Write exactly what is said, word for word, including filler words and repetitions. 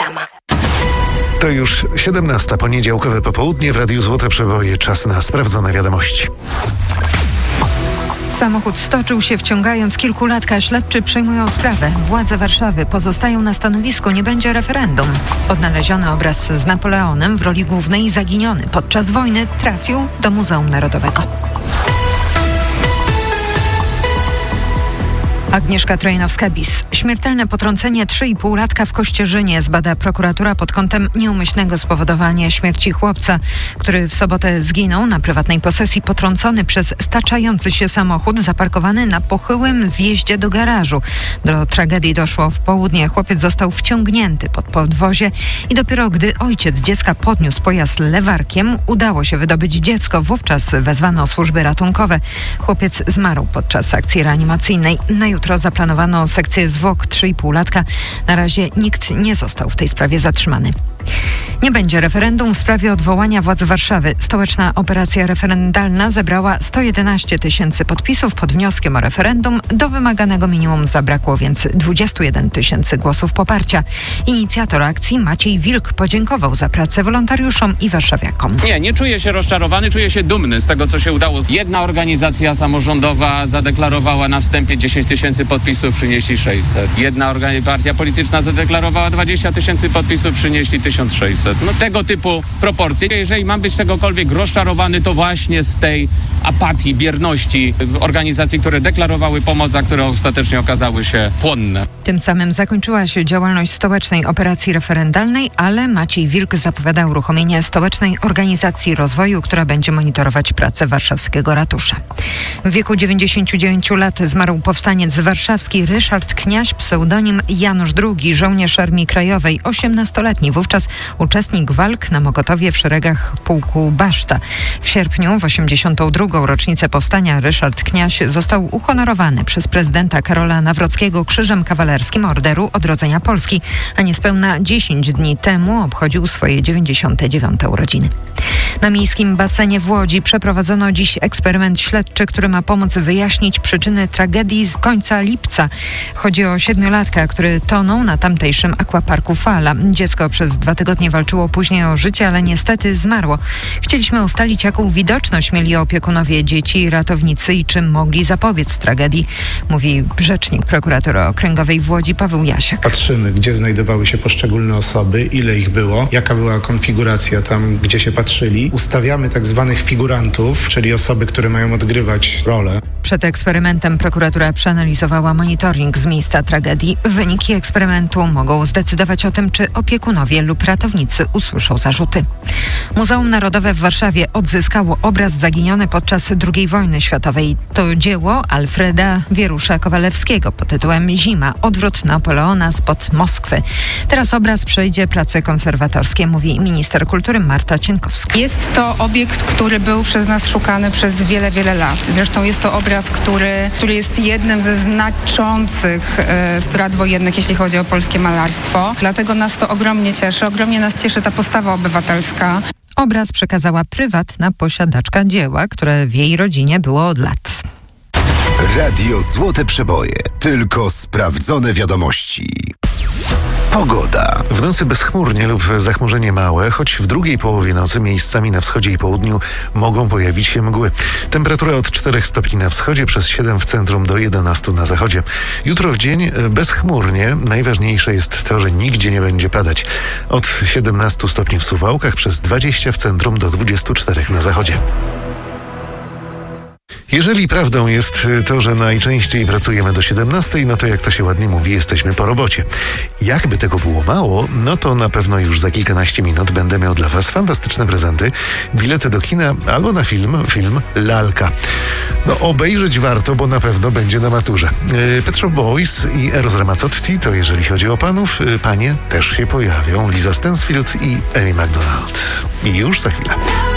sama. To już siedemnasta, poniedziałkowe popołudnie w Radiu Złote Przeboje. Czas na sprawdzone wiadomości. Samochód stoczył się, wciągając kilkulatka. Śledczy przejmują sprawę. Władze Warszawy pozostają na stanowisku. Nie będzie referendum. Odnaleziony obraz z Napoleonem w roli głównej, zaginiony podczas wojny, trafił do Muzeum Narodowego. Agnieszka Trojanowska-Bis. Śmiertelne potrącenie trzyipółlatka w Kościerzynie zbada prokuratura pod kątem nieumyślnego spowodowania śmierci chłopca, który w sobotę zginął na prywatnej posesji, potrącony przez staczający się samochód zaparkowany na pochyłym zjeździe do garażu. Do tragedii doszło w południe. Chłopiec został wciągnięty pod podwozie i dopiero gdy ojciec dziecka podniósł pojazd lewarkiem, udało się wydobyć dziecko. Wówczas wezwano służby ratunkowe. Chłopiec zmarł podczas akcji reanimacyjnej. Na jutro zaplanowano sekcję zwłok trzyipółlatka. Na razie nikt nie został w tej sprawie zatrzymany. Nie będzie referendum w sprawie odwołania władz Warszawy. Stołeczna operacja referendalna zebrała sto jedenaście tysięcy podpisów pod wnioskiem o referendum. Do wymaganego minimum zabrakło więc dwadzieścia jeden tysięcy głosów poparcia. Inicjator akcji Maciej Wilk podziękował za pracę wolontariuszom i warszawiakom. Nie, nie czuję się rozczarowany, czuję się dumny z tego, co się udało. Jedna organizacja samorządowa zadeklarowała na wstępie dziesięć tysięcy podpisów, przynieśli sześćset. Jedna organi- partia polityczna zadeklarowała dwadzieścia tysięcy podpisów, przynieśli tysiąc sześćset. No tego typu proporcje. Jeżeli mam być czegokolwiek rozczarowany, to właśnie z tej apatii, bierności organizacji, które deklarowały pomoc, a które ostatecznie okazały się płonne. Tym samym zakończyła się działalność stołecznej operacji referendalnej, ale Maciej Wilk zapowiada uruchomienie stołecznej organizacji rozwoju, która będzie monitorować pracę warszawskiego ratusza. W wieku dziewięćdziesięciu dziewięciu lat zmarł powstaniec warszawski Ryszard Kniaś, pseudonim Janusz drugi, żołnierz Armii Krajowej, osiemnastoletni, wówczas uczestnik walk na Mokotowie w szeregach pułku Baszta. W sierpniu, w osiemdziesiątą drugą rocznicę powstania, Ryszard Kniaś został uhonorowany przez prezydenta Karola Nawrockiego Krzyżem Kawalerskim Orderu Odrodzenia Polski, a niespełna dziesięć dni temu obchodził swoje dziewięćdziesiąte dziewiąte urodziny. Na miejskim basenie w Łodzi przeprowadzono dziś eksperyment śledczy, który ma pomóc wyjaśnić przyczyny tragedii z końca lipca. Chodzi o siedmiolatka, który tonął na tamtejszym akwaparku Fala. Dziecko przez dwa tygodnie walczyło później o życie, ale niestety zmarło. Chcieliśmy ustalić, jaką widoczność mieli opiekunowie dzieci i ratownicy i czym mogli zapobiec tragedii, mówi rzecznik prokuratury okręgowej w Łodzi Paweł Jasiak. Patrzymy, gdzie znajdowały się poszczególne osoby, ile ich było, jaka była konfiguracja tam, gdzie się patrzyli. Ustawiamy tak zwanych figurantów, czyli osoby, które mają odgrywać rolę. Przed eksperymentem prokuratura przeanalizowała monitoring z miejsca tragedii. Wyniki eksperymentu mogą zdecydować o tym, czy opiekunowie lub ratownicy usłyszą zarzuty. Muzeum Narodowe w Warszawie odzyskało obraz zaginiony podczas drugiej wojny światowej. To dzieło Alfreda Wierusza Kowalewskiego pod tytułem Zima. Odwrót Napoleona spod Moskwy. Teraz obraz przejdzie prace konserwatorskie, mówi minister kultury Marta Cienkowska. Jest to obiekt, który był przez nas szukany przez wiele, wiele lat. Zresztą jest to obraz, który, który jest jednym ze znaczących e, strat wojennych, jeśli chodzi o polskie malarstwo. Dlatego nas to ogromnie cieszy. Ogromnie nas cieszy ta postawa obywatelska. Obraz przekazała prywatna posiadaczka dzieła, które w jej rodzinie było od lat. Radio Złote Przeboje. Tylko sprawdzone wiadomości. Pogoda. W nocy bezchmurnie lub zachmurzenie małe, choć w drugiej połowie nocy miejscami na wschodzie i południu mogą pojawić się mgły. Temperatura od czterech stopni na wschodzie, przez siedem w centrum do jedenastu na zachodzie. Jutro w dzień bezchmurnie. Najważniejsze jest to, że nigdzie nie będzie padać. Od siedemnastu stopni w Suwałkach, przez dwadzieścia w centrum do dwudziestu czterech na zachodzie. Jeżeli prawdą jest to, że najczęściej pracujemy do siedemnastej, no to jak to się ładnie mówi, jesteśmy po robocie. Jakby tego było mało, no to na pewno już za kilkanaście minut będę miał dla Was fantastyczne prezenty, bilety do kina albo na film, film Lalka. No obejrzeć warto, bo na pewno będzie na maturze. Pet Shop Boys i Eros Ramazzotti, to jeżeli chodzi o panów, panie też się pojawią. Liza Stansfield i Amy McDonald. I już za chwilę.